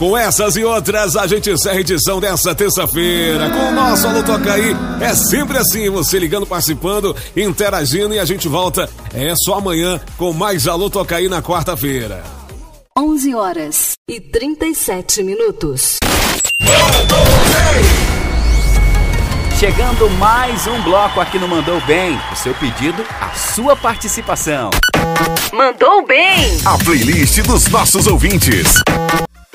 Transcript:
Com essas e outras, a gente encerra a edição dessa terça-feira. Com o nosso Alô Toca Aí, é sempre assim, você ligando, participando, interagindo, e a gente volta só amanhã com mais Alô Toca Aí na quarta-feira. 11h37. Chegando mais um bloco aqui no Mandou Bem. O seu pedido, a sua participação. Mandou bem! A playlist dos nossos ouvintes.